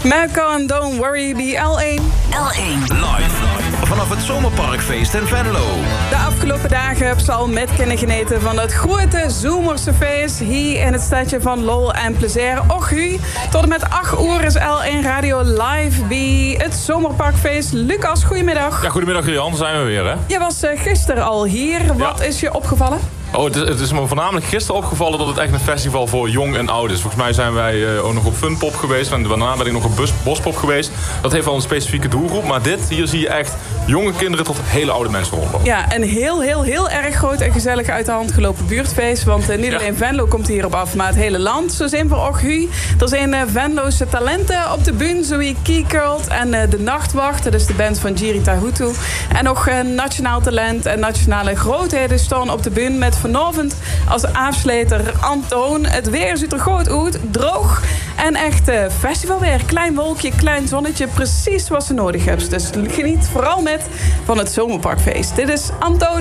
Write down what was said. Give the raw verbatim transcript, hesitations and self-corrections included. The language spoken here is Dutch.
Melko en Don't Worry, die L één. L één. Live. Vanaf het Zomerparkfeest in Venlo. De afgelopen dagen heb ze al met kunnen geneten van het grote zomerse feest hier in het stadje van lol en plezier. Och u, tot en met acht uur is L één Radio live bij het Zomerparkfeest. Lucas, goedemiddag. Ja, goedemiddag Rian, zijn we weer hè. Je was uh, gisteren al hier. Wat Ja. is je opgevallen? Oh, het is, het is me voornamelijk gisteren opgevallen dat het echt een festival voor jong en oud is. Volgens mij zijn wij uh, ook nog op Funpop geweest en daarna ben ik nog op Bus, Bospop geweest. Dat heeft wel een specifieke doelgroep, maar dit, hier zie je echt jonge kinderen tot hele oude mensen rondlopen. Ja, een heel, heel, heel erg groot en gezellig uit de hand gelopen buurtfeest. Want uh, niet Ja. alleen Venlo komt hierop af, maar het hele land. Zo zijn voor och u. Er zijn uh, Venlo'se talenten op de bühne, zoals Keycult en uh, De Nachtwacht. Dat is de band van Jiri Tahutu. En nog uh, nationaal talent en nationale grootheden staan op de bühne met vanavond als afsluiter Antoon. Het weer ziet er goed uit, droog en echt uh, festivalweer. Klein wolkje, klein zonnetje, precies wat ze nodig hebben. Dus geniet vooral met van het Zomerparkfeest. Dit is Antoon.